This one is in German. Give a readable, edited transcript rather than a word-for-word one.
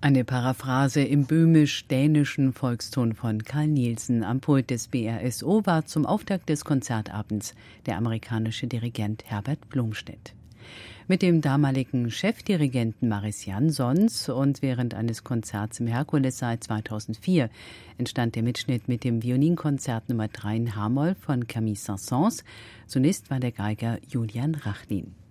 Eine Paraphrase im böhmisch-dänischen Volkston von Carl Nielsen. Am Pult des BRSO war zum Auftakt des Konzertabends der amerikanische Dirigent Herbert Blomstedt. Mit dem damaligen Chefdirigenten Maris Jansons und während eines Konzerts im Herkulessaal 2004 entstand der Mitschnitt mit dem Violinkonzert Nummer 3 in H-Moll von Camille Saint-Saëns. Solist war der Geiger Julian Rachlin.